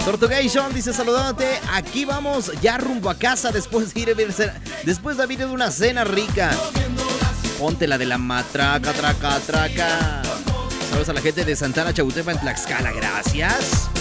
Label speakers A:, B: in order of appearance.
A: Tortugation dice saludándote. Aquí vamos ya rumbo a casa después de ir a una cena rica. Ponte la de la matraca, traca, traca. Saludos a la gente de Santana, Chautepa, en Tlaxcala. Gracias.